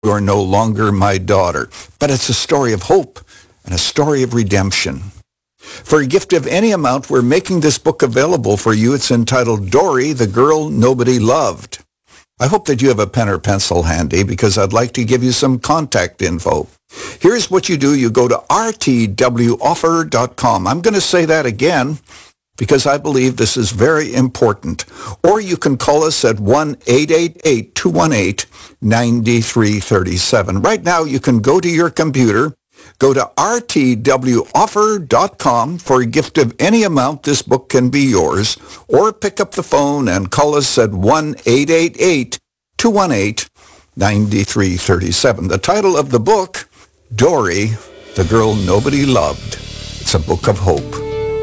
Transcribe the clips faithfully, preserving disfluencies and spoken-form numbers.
You are no longer my daughter. But it's a story of hope and a story of redemption. For a gift of any amount, we're making this book available for you. It's entitled Dory, the Girl Nobody Loved. I hope that you have a pen or pencil handy because I'd like to give you some contact info. Here's what you do. You go to r t w offer dot com. I'm going to say that again because I believe this is very important. Or you can call us at one eight eight eight, two one eight, nine three three seven. Right now, you can go to your computer, go to r t w offer dot com. For a gift of any amount, this book can be yours. Or pick up the phone and call us at one eight eight eight, two one eight, nine three three seven. The title of the book, Dory, the Girl Nobody Loved. It's a book of hope.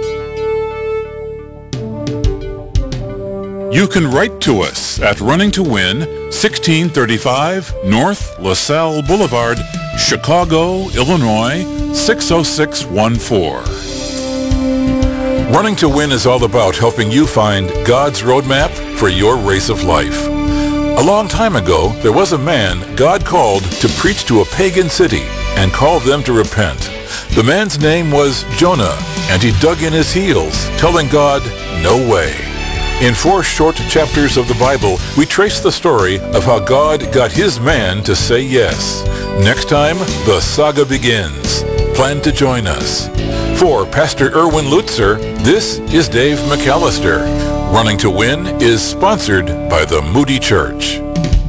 You can write to us at Running to Win, sixteen thirty-five North LaSalle Boulevard, Chicago, Illinois, six oh six one four. Running to Win is all about helping you find God's roadmap for your race of life. A long time ago, there was a man God called to preach to a pagan city and called them to repent. The man's name was Jonah, and he dug in his heels, telling God, "No way." In four short chapters of the Bible, we trace the story of how God got his man to say yes. Next time, the saga begins. Plan to join us. For Pastor Erwin Lutzer, this is Dave McAllister. Running to Win is sponsored by the Moody Church.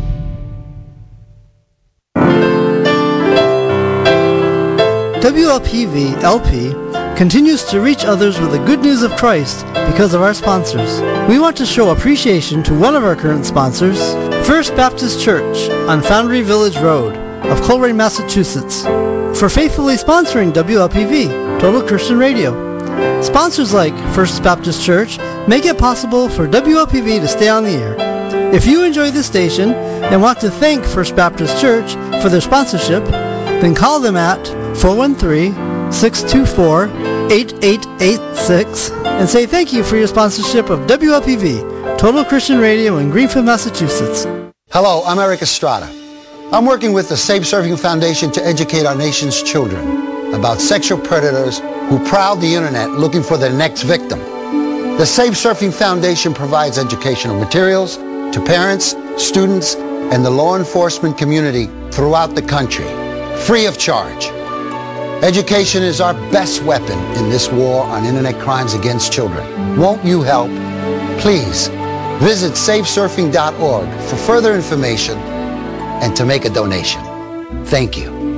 W L P V L P continues to reach others with the good news of Christ because of our sponsors. We want to show appreciation to one of our current sponsors, First Baptist Church on Foundry Village Road of Coleraine, Massachusetts, for faithfully sponsoring W L P V, Total Christian Radio. Sponsors like First Baptist Church make it possible for W L P V to stay on the air. If you enjoy this station and want to thank First Baptist Church for their sponsorship, then call them at four one three, six two four, eight eight eight six and say thank you for your sponsorship of W L P V, Total Christian Radio in Greenfield, Massachusetts. Hello, I'm Eric Estrada. I'm working with the Safe Surfing Foundation to educate our nation's children about sexual predators who prowl the internet looking for their next victim. The Safe Surfing Foundation provides educational materials to parents, students, and the law enforcement community throughout the country, free of charge. Education is our best weapon in this war on internet crimes against children. Won't you help? Please visit safe surfing dot org for further information and to make a donation. Thank you.